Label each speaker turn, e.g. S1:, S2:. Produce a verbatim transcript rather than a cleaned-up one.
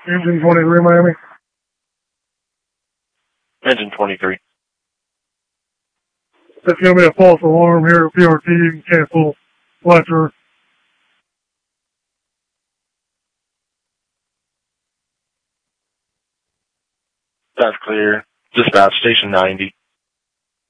S1: Engine twenty-three, Miami.
S2: Engine twenty-three.
S1: It's going to be a false alarm here at P R T. You can cancel Fletcher.
S2: That's clear. Dispatch, station ninety.